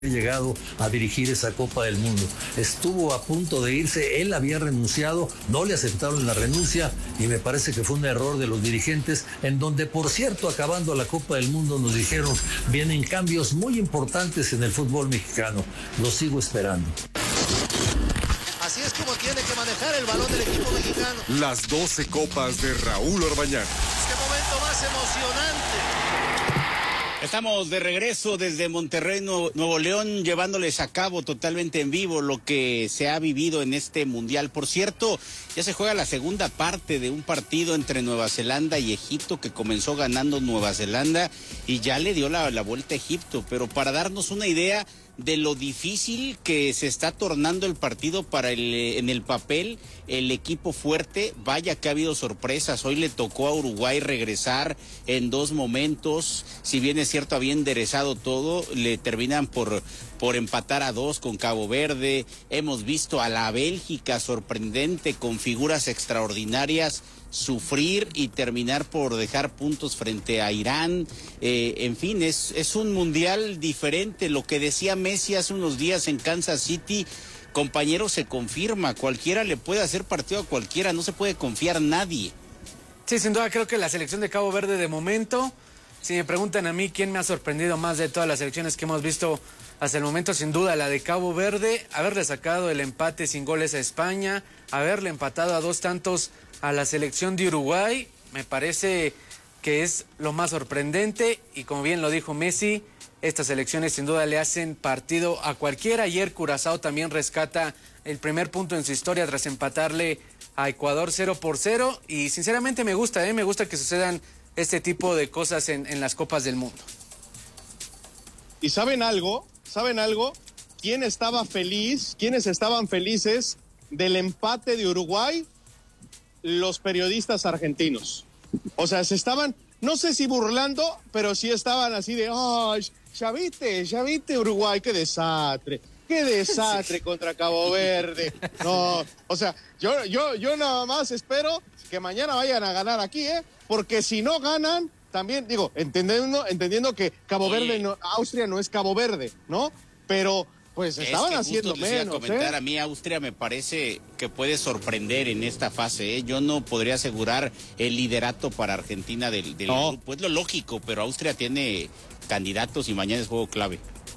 llegado a dirigir esa Copa del Mundo. Estuvo a punto de irse, él había renunciado, no le aceptaron la renuncia y me parece que fue un error de los dirigentes, en donde, por cierto, acabando la Copa del Mundo nos dijeron, vienen cambios muy importantes en el fútbol mexicano. Lo sigo esperando. Así es como tiene que manejar el balón del equipo mexicano. Las 12 copas de Raúl Orbañanos. Qué momento más emocionante. Estamos de regreso desde Monterrey, Nuevo León, llevándoles a cabo totalmente en vivo lo que se ha vivido en este mundial. Por cierto, ya se juega la segunda parte de un partido entre Nueva Zelanda y Egipto, que comenzó ganando Nueva Zelanda y ya le dio la vuelta a Egipto. Pero para darnos una idea de lo difícil que se está tornando el partido en el papel, el equipo fuerte, vaya que ha habido sorpresas. Hoy le tocó a Uruguay regresar en dos momentos, si bien es cierto había enderezado todo, le terminan por empatar a 2 con Cabo Verde. Hemos visto a la Bélgica sorprendente con figuras extraordinarias sufrir y terminar por dejar puntos frente a Irán. En fin, es un mundial diferente. Lo que decía Messi hace unos días en Kansas City, compañero, se confirma. Cualquiera le puede hacer partido a cualquiera, no se puede confiar nadie. Sí, sin duda creo que la selección de Cabo Verde de momento, si me preguntan a mí quién me ha sorprendido más de todas las selecciones que hemos visto hasta el momento, sin duda la de Cabo Verde, haberle sacado el empate sin goles a España, haberle empatado a 2 tantos a la selección de Uruguay, me parece que es lo más sorprendente y como bien lo dijo Messi, estas selecciones sin duda le hacen partido a cualquiera. Ayer Curazao también rescata el primer punto en su historia tras empatarle a Ecuador 0-0 y sinceramente me gusta que sucedan este tipo de cosas en las Copas del Mundo. ¿Y saben algo? ¿Quién estaba feliz? ¿Quiénes estaban felices del empate de Uruguay? Los periodistas argentinos. O sea, se estaban, no sé si burlando, pero sí estaban así de, ¡ay, ya viste Uruguay, qué desastre contra Cabo Verde! No, o sea, yo nada más espero que mañana vayan a ganar aquí, porque si no ganan, también, digo, entendiendo que Cabo Verde, no, Austria no es Cabo Verde, ¿no? Pero pues estaban haciendo menos. A mí Austria me parece que puede sorprender en esta fase. Yo no podría asegurar el liderato para Argentina del grupo. Es lo lógico, pero Austria tiene candidatos y mañana es juego clave.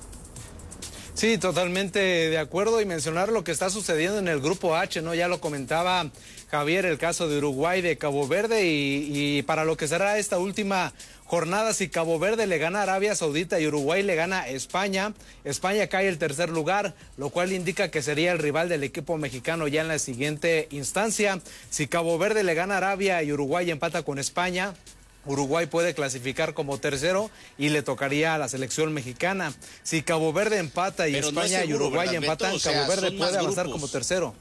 Sí, totalmente de acuerdo, y mencionar lo que está sucediendo en el grupo H, ¿no? Ya lo comentaba Javier, el caso de Uruguay, de Cabo Verde, y para lo que será esta última jornada, si Cabo Verde le gana a Arabia Saudita y Uruguay le gana a España, España cae el tercer lugar, lo cual indica que sería el rival del equipo mexicano ya en la siguiente instancia. Si Cabo Verde le gana a Arabia y Uruguay empata con España, Uruguay puede clasificar como tercero y le tocaría a la selección mexicana. Si Cabo Verde empata y España y Uruguay empatan, Cabo Verde puede avanzar como tercero.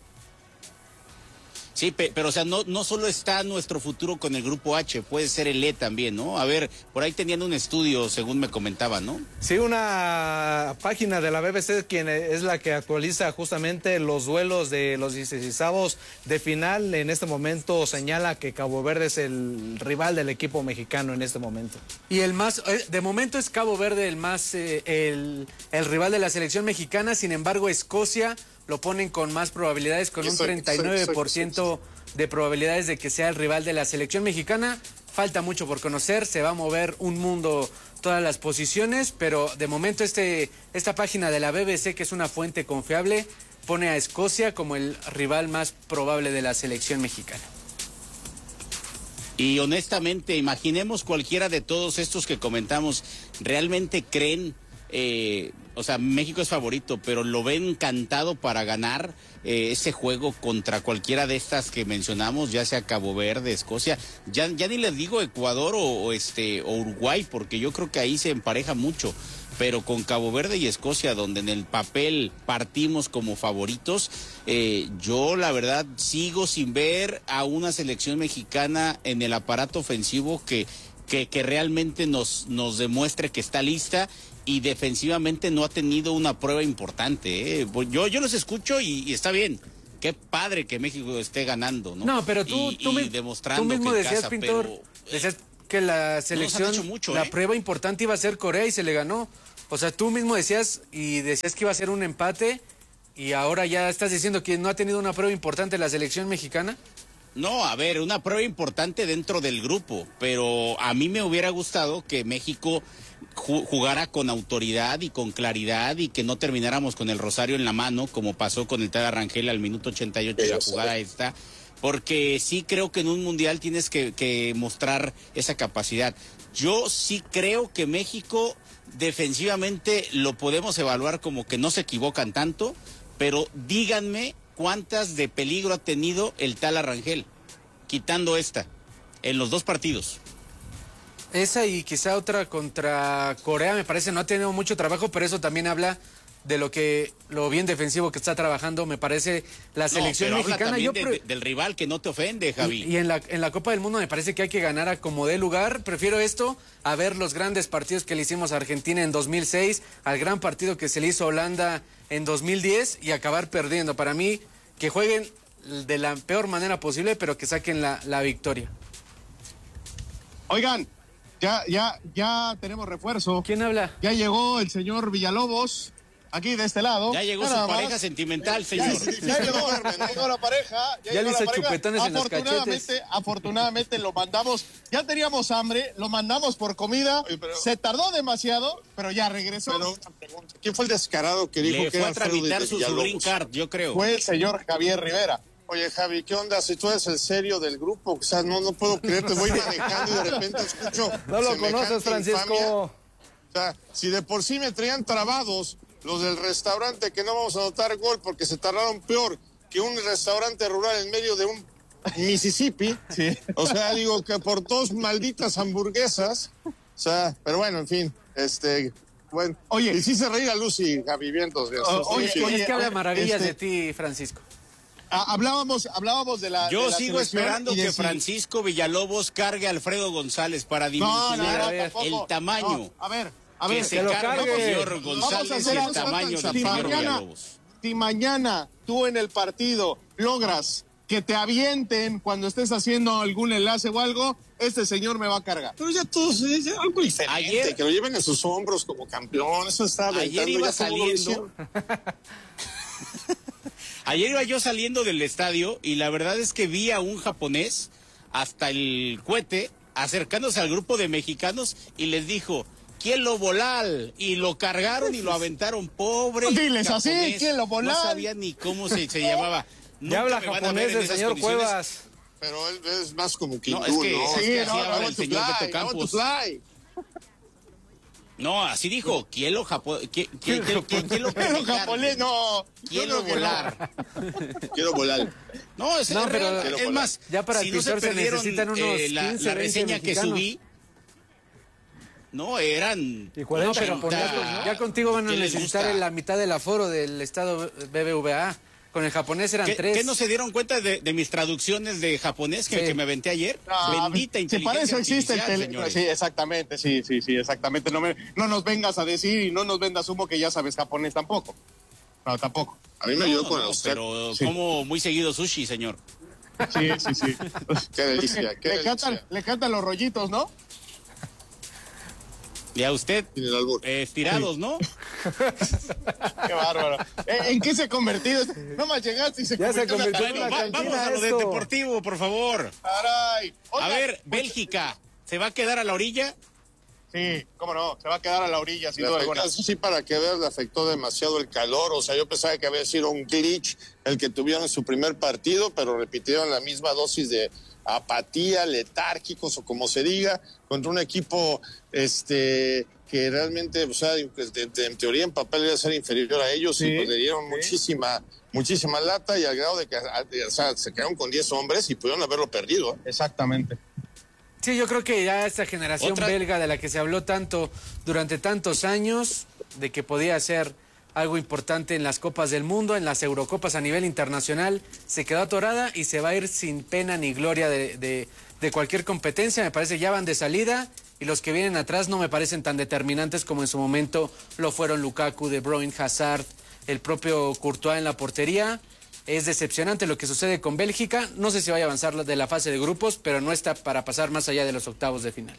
Sí, pero o sea, no solo está nuestro futuro con el grupo H, puede ser el E también, ¿no? A ver, por ahí tenían un estudio, según me comentaban, ¿no? Sí, una página de la BBC, quien es la que actualiza justamente los duelos de los 16avos de final, en este momento señala que Cabo Verde es el rival del equipo mexicano en este momento. Y el más, de momento es Cabo Verde el rival de la selección mexicana, sin embargo Escocia lo ponen con más probabilidades, con un 39% de probabilidades de que sea el rival de la selección mexicana. Falta mucho por conocer, se va a mover un mundo todas las posiciones, pero de momento esta página de la BBC, que es una fuente confiable, pone a Escocia como el rival más probable de la selección mexicana. Y honestamente, imaginemos cualquiera de todos estos que comentamos, ¿realmente creen? O sea, México es favorito, pero ¿lo ven cantado para ganar ese juego contra cualquiera de estas que mencionamos, ya sea Cabo Verde, Escocia? Ya ni les digo Ecuador o Uruguay, porque yo creo que ahí se empareja mucho. Pero con Cabo Verde y Escocia, donde en el papel partimos como favoritos, yo la verdad sigo sin ver a una selección mexicana en el aparato ofensivo que realmente nos demuestre que está lista, y defensivamente no ha tenido una prueba importante. Yo los escucho y está bien. Qué padre que México esté ganando, ¿no? No, pero tú demostrando mismo que decías, casa, Pintor, pero, decías que la selección, no mucho, la prueba importante iba a ser Corea y se le ganó. O sea, tú mismo decías que iba a ser un empate y ahora ya estás diciendo que no ha tenido una prueba importante la selección mexicana. No, a ver, una prueba importante dentro del grupo, pero a mí me hubiera gustado que México jugara con autoridad y con claridad y que no termináramos con el rosario en la mano, como pasó con el Tala Rangel al minuto 88 de la jugada esta, porque sí creo que en un mundial tienes que mostrar esa capacidad. Yo sí creo que México defensivamente lo podemos evaluar como que no se equivocan tanto, pero díganme cuántas de peligro ha tenido el Tala Rangel, quitando esta, en los 2 partidos. Esa y quizá otra contra Corea, me parece, no ha tenido mucho trabajo, pero eso también habla de lo bien defensivo que está trabajando, me parece, la selección mexicana. Habla también del rival que no te ofende, Javi. Y en la Copa del Mundo me parece que hay que ganar a como dé lugar. Prefiero esto a ver los grandes partidos que le hicimos a Argentina en 2006, al gran partido que se le hizo a Holanda en 2010 y acabar perdiendo. Para mí, que jueguen de la peor manera posible, pero que saquen la victoria. Oigan, ya tenemos refuerzo. ¿Quién habla? Ya llegó el señor Villalobos, aquí de este lado. Ya llegó su pareja sentimental, señor. Ya llegó la pareja. Ya le hizo chupetones en los cachetes. Afortunadamente lo mandamos. Ya teníamos hambre, lo mandamos por comida. Oye, pero se tardó demasiado, pero ya regresó. Pero una pregunta. ¿Quién fue el descarado que dijo Le que fue era a Alfredo tramitar de su Villalobos? green card, yo creo. Fue el señor Javier Rivera. Oye, Javi, ¿qué onda? Si tú eres el serio del grupo, o sea, no puedo creer, te voy manejando y de repente escucho. No lo semejante conoces, Francisco. infamia. O sea, si de por sí me traían trabados los del restaurante que no vamos a anotar gol porque se tardaron peor que un restaurante rural en medio de un Mississippi. Sí. O sea, digo que por 2 malditas hamburguesas. O sea, pero bueno, en fin, bueno. Oye. Y sí se reía Lucy, Javi, bien, entonces. Oye, Es que habla maravillas de ti, Francisco. Hablábamos de la. Yo de la sigo selección esperando y de que si- Francisco Villalobos cargue a Alfredo González para dimensionar tampoco. el tamaño. No, a ver, Que se lo cargue el cargue. señor Vamos a González y hacer el algo tamaño del tan señor sencillo. Villalobos. Si mañana tú en el partido logras que te avienten cuando estés haciendo algún enlace o algo, este señor me va a cargar. Pero ya todos es algo diferente, Ayer- que lo lleven en sus hombros como campeón, eso está Ayer aventando, iba ya todo lo saliendo. hicieron. Ayer iba yo saliendo del estadio y la verdad es que vi a un japonés hasta el cohete acercándose al grupo de mexicanos y les dijo, ¿quién lo volal? Y lo cargaron y lo aventaron, pobre. Diles así, japonés. ¿quién lo volal? No sabía ni cómo se llamaba. Ya habla Nunca me van a ver japonés en el esas señor condiciones. Cuevas. Pero él es más como que No, hindú, es que- ¿no? es que Sí, así habla I el want to señor fly, Beto I want to Campos. fly. No, así dijo, ¿quién lo japonés? ¿Quién lo Pero japonés, no. ¿Quién yo lo creo que no. volar? Quiero volar. No, es No, pero- real. Es más, Ya para si el no se pintor se perdieron, necesitan unos 15, la 20 reseña que mexicanos. subí, no, eran... Y 40 No, pero japoneses, ya contigo van a ¿Qué les necesitar gusta? la mitad del aforo del estado BBVA. Con el japonés eran ¿Qué, 3. qué no se dieron cuenta de mis traducciones de japonés que, Sí. que me aventé ayer? No, Bendita si inteligencia para eso existe el artificial, señores. Sí, exactamente, sí, exactamente. No nos vengas a decir y no nos vendas humo que ya sabes japonés tampoco. No, tampoco. A mí me ayudó con usted. Pero Sí. como muy seguido sushi, señor. Sí. Qué delicia, qué delicia. Le cantan los rollitos, ¿no? Y a usted, Sin el albur. estirados, ¿no? Qué bárbaro. ¿En qué se ha convertido? No más llegaste y se Ya se convirtió en convirtió la en la Bueno, vamos cantina a lo de esto. deportivo, por favor. Caray. A Oigan, ver, Bélgica, ¿se va a quedar a la orilla? Sí, cómo no, se va a quedar a la orilla, sin Le duda afectó, alguna. eso sí, para que veas, le afectó demasiado el calor. O sea, yo pensaba que había sido un glitch el que tuvieron en su primer partido, pero repitieron la misma dosis de apatía, letárgicos o como se diga, contra un equipo que realmente, o sea, en teoría en papel debe ser inferior a ellos, Sí, y pues le dieron sí. muchísima lata, y al grado de que, o sea, se quedaron con 10 hombres y pudieron haberlo perdido. Exactamente. Sí, yo creo que ya esta generación Otra- belga de la que se habló tanto durante tantos años, de que podía ser algo importante en las Copas del Mundo, en las Eurocopas a nivel internacional, se quedó atorada y se va a ir sin pena ni gloria de cualquier competencia. Me parece ya van de salida y los que vienen atrás no me parecen tan determinantes como en su momento lo fueron Lukaku, De Bruyne, Hazard, el propio Courtois en la portería. Es decepcionante lo que sucede con Bélgica. No sé si vaya a avanzar de la fase de grupos, pero no está para pasar más allá de los octavos de final.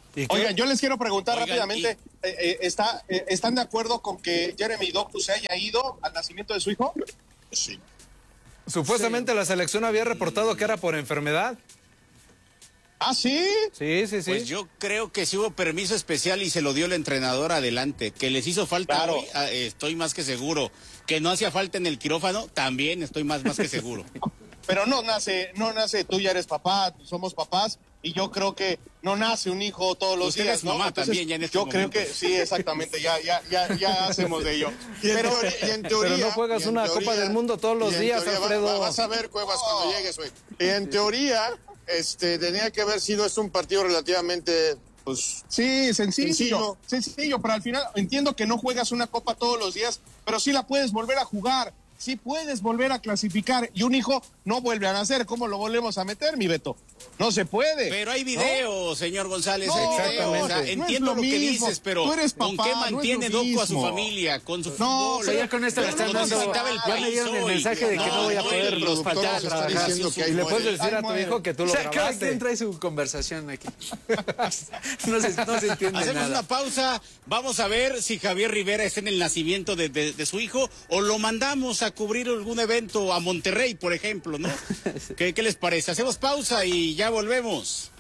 Oigan, yo les quiero preguntar rápidamente, ¿están de acuerdo con que Jeremy Doku se haya ido al nacimiento de su hijo? Sí. Supuestamente la selección había reportado que era por enfermedad. ¿Ah, sí? Sí. Pues yo creo que sí hubo permiso especial y se lo dio el entrenador adelante. Que les hizo falta hoy, estoy más que seguro. Que no hacía falta en el quirófano, también estoy más que seguro. Pero no nace, tú ya eres papá, somos papás, y yo creo que no nace un hijo todos los Usted días. es mamá también, ya en este momento. Creo que sí, exactamente, ya hacemos de ello. Pero no juegas una Copa del Mundo todos los días, Alfredo. Vas a ver, Cuevas, cuando llegues hoy. Y en teoría, tenía que haber sido un partido relativamente... Pues, sí, sencillo, pero al final entiendo que no juegas una copa todos los días, pero sí la puedes volver a jugar, sí puedes volver a clasificar, y un hijo no vuelve a nacer. ¿Cómo lo volvemos a meter, mi Beto? No se puede. Pero hay video, señor González, no, hay video. No, o sea, entiendo lo que dices, pero ¿con qué mantiene Doku a su familia? Con su fútbol. No, ya con esto le están dando, ya me dieron el mensaje de que no voy a poder faltar a trabajar. Y le puedes decir a tu hijo que tú lo grabaste. Cada quien trae su conversación aquí. No se entiende nada. Hacemos una pausa, vamos a ver si Javier Rivera está en el nacimiento de su hijo, o lo mandamos a cubrir algún evento a Monterrey, por ejemplo, ¿no? ¿Qué les parece? Hacemos pausa y ya volvemos.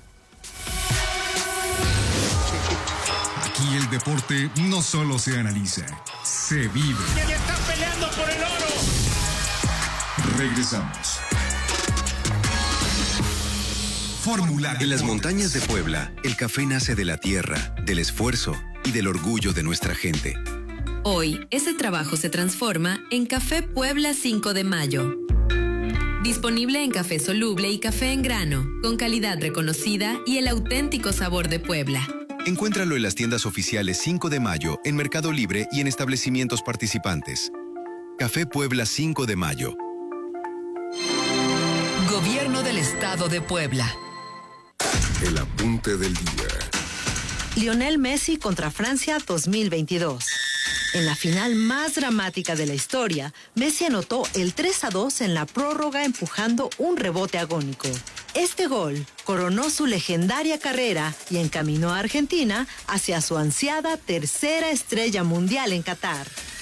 Aquí el deporte no solo se analiza, se vive. ¡Ya está peleando por el oro! Regresamos. Fórmula. En las montañas de Puebla, el café nace de la tierra, del esfuerzo y del orgullo de nuestra gente. Hoy, ese trabajo se transforma en Café Puebla 5 de Mayo. Disponible en café soluble y café en grano, con calidad reconocida y el auténtico sabor de Puebla. Encuéntralo en las tiendas oficiales 5 de Mayo, en Mercado Libre y en establecimientos participantes. Café Puebla 5 de Mayo. Gobierno del Estado de Puebla. El apunte del día. Lionel Messi contra Francia 2022. En la final más dramática de la historia, Messi anotó el 3-2 en la prórroga empujando un rebote agónico. Este gol coronó su legendaria carrera y encaminó a Argentina hacia su ansiada tercera estrella mundial en Qatar.